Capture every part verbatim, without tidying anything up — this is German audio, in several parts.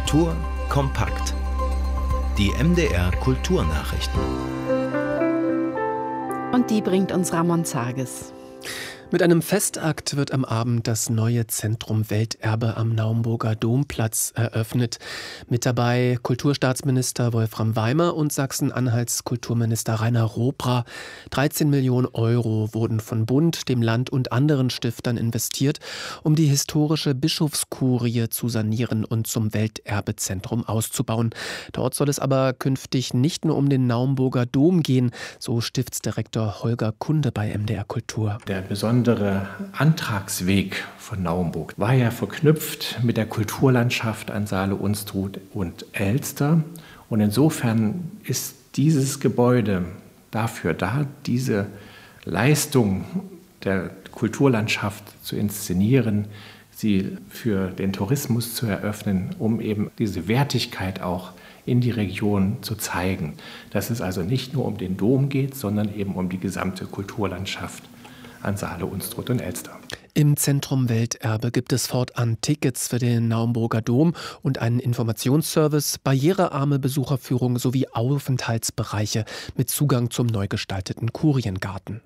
Kultur kompakt. Die M D R Kulturnachrichten. Und die bringt uns Ramon Zages. Mit einem Festakt wird am Abend das neue Zentrum Welterbe am Naumburger Domplatz eröffnet. Mit dabei Kulturstaatsminister Wolfram Weimer und Sachsen-Anhalts Kulturminister Rainer Robra. dreizehn Millionen Euro wurden von Bund, dem Land und anderen Stiftern investiert, um die historische Bischofskurie zu sanieren und zum Welterbezentrum auszubauen. Dort soll es aber künftig nicht nur um den Naumburger Dom gehen, so Stiftsdirektor Holger Kunde bei M D R Kultur. Der besondere Antragsweg von Naumburg war ja verknüpft mit der Kulturlandschaft an Saale, Unstrut und Elster. Und insofern ist dieses Gebäude dafür da, diese Leistung der Kulturlandschaft zu inszenieren, sie für den Tourismus zu eröffnen, um eben diese Wertigkeit auch in die Region zu zeigen. Dass es also nicht nur um den Dom geht, sondern eben um die gesamte Kulturlandschaft an Saale, Unstrut und Elster. Im Zentrum Welterbe gibt es fortan Tickets für den Naumburger Dom und einen Informationsservice, barrierearme Besucherführung sowie Aufenthaltsbereiche mit Zugang zum neu gestalteten Kuriengarten.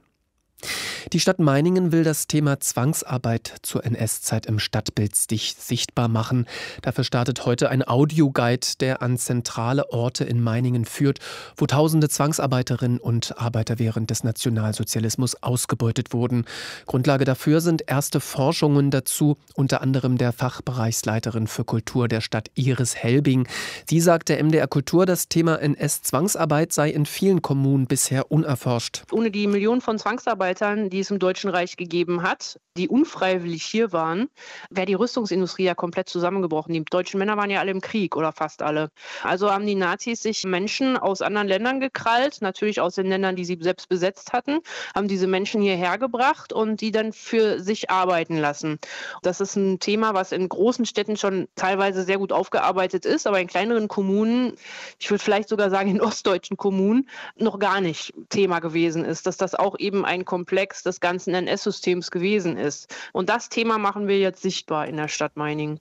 Die Stadt Meiningen will das Thema Zwangsarbeit zur N S-Zeit im Stadtbild sichtbar machen. Dafür startet heute ein Audioguide, der an zentrale Orte in Meiningen führt, wo tausende Zwangsarbeiterinnen und Arbeiter während des Nationalsozialismus ausgebeutet wurden. Grundlage dafür sind erste Forschungen dazu, unter anderem der Fachbereichsleiterin für Kultur der Stadt Iris Helbing. Sie sagt der M D R Kultur, das Thema N S-Zwangsarbeit sei in vielen Kommunen bisher unerforscht. Ohne die Millionen von Zwangsarbeitern, die es im Deutschen Reich gegeben hat, die unfreiwillig hier waren, wäre die Rüstungsindustrie ja komplett zusammengebrochen. Die deutschen Männer waren ja alle im Krieg oder fast alle. Also haben die Nazis sich Menschen aus anderen Ländern gekrallt, natürlich aus den Ländern, die sie selbst besetzt hatten, haben diese Menschen hierher gebracht und die dann für sich arbeiten lassen. Das ist ein Thema, was in großen Städten schon teilweise sehr gut aufgearbeitet ist, aber in kleineren Kommunen, ich würde vielleicht sogar sagen in ostdeutschen Kommunen, noch gar nicht Thema gewesen ist, dass das auch eben ein Komplex des ganzen N S-Systems gewesen ist. Und das Thema machen wir jetzt sichtbar in der Stadt Meiningen.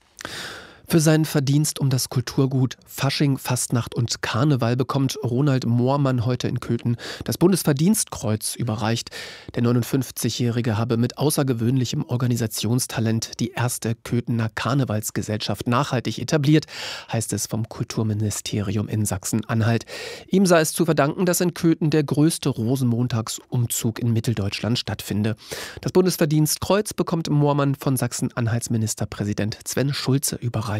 Für seinen Verdienst um das Kulturgut Fasching, Fastnacht und Karneval bekommt Ronald Moormann heute in Köthen das Bundesverdienstkreuz überreicht. Der neunundfünfzigjährige habe mit außergewöhnlichem Organisationstalent die erste Köthener Karnevalsgesellschaft nachhaltig etabliert, heißt es vom Kulturministerium in Sachsen-Anhalt. Ihm sei es zu verdanken, dass in Köthen der größte Rosenmontagsumzug in Mitteldeutschland stattfinde. Das Bundesverdienstkreuz bekommt Moormann von Sachsen-Anhalts Ministerpräsident Sven Schulze überreicht.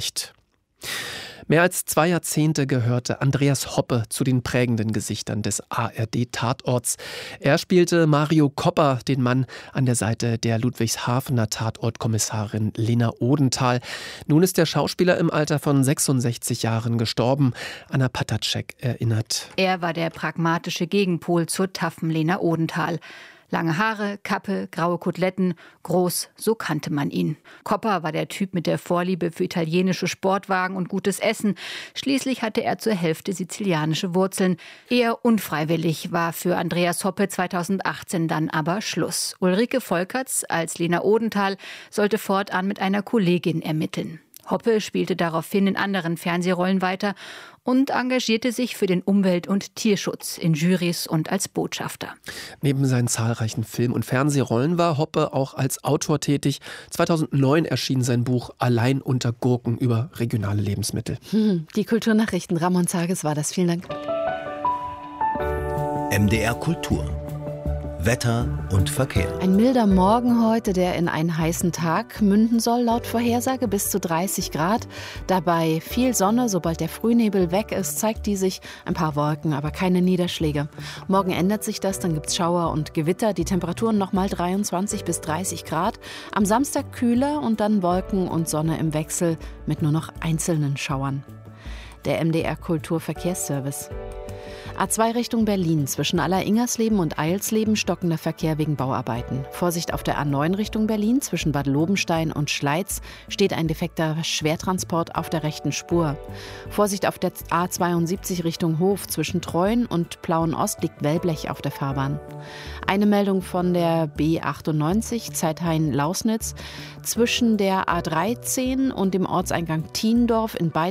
Mehr als zwei Jahrzehnte gehörte Andreas Hoppe zu den prägenden Gesichtern des A R D-Tatorts. Er spielte Mario Kopper, den Mann an der Seite der Ludwigshafener Tatortkommissarin Lena Odenthal. Nun ist der Schauspieler im Alter von sechsundsechzig Jahren gestorben. Anna Patacek erinnert. Er war der pragmatische Gegenpol zur taffen Lena Odenthal. Lange Haare, Kappe, graue Koteletten, groß, so kannte man ihn. Kopper war der Typ mit der Vorliebe für italienische Sportwagen und gutes Essen. Schließlich hatte er zur Hälfte sizilianische Wurzeln. Eher unfreiwillig war für Andreas Hoppe zweitausendachtzehn dann aber Schluss. Ulrike Volkerts als Lena Odenthal sollte fortan mit einer Kollegin ermitteln. Hoppe spielte daraufhin in anderen Fernsehrollen weiter und engagierte sich für den Umwelt- und Tierschutz in Jurys und als Botschafter. Neben seinen zahlreichen Film- und Fernsehrollen war Hoppe auch als Autor tätig. zweitausendneun erschien sein Buch Allein unter Gurken über regionale Lebensmittel. Hm, die Kulturnachrichten, Ramon Zages war das. Vielen Dank. M D R Kultur. Wetter und Verkehr. Ein milder Morgen heute, der in einen heißen Tag münden soll, laut Vorhersage bis zu dreißig Grad. Dabei viel Sonne, sobald der Frühnebel weg ist, zeigt die sich. Ein paar Wolken, aber keine Niederschläge. Morgen ändert sich das, dann gibt es Schauer und Gewitter. Die Temperaturen nochmal dreiundzwanzig bis dreißig Grad. Am Samstag kühler und dann Wolken und Sonne im Wechsel mit nur noch einzelnen Schauern. Der M D R Kulturverkehrsservice. A zwei Richtung Berlin, zwischen Aller-Ingersleben und Eilsleben stockender Verkehr wegen Bauarbeiten. Vorsicht auf der A neun Richtung Berlin, zwischen Bad Lobenstein und Schleiz steht ein defekter Schwertransport auf der rechten Spur. Vorsicht auf der A zweiundsiebzig Richtung Hof, zwischen Treuen und Plauen-Ost liegt Wellblech auf der Fahrbahn. Eine Meldung von der B achtundneunzig, Zeithain-Lausnitz, zwischen der A dreizehn und dem Ortseingang Thiendorf in beiden